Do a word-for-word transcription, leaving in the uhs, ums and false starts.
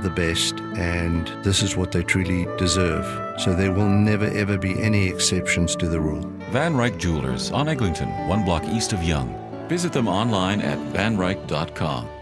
the best, and this is what they truly deserve. So there will never ever be any exceptions to the rule. Van Ryk Jewelers on Eglinton, one block east of Yonge. Visit them online at van ryk dot com.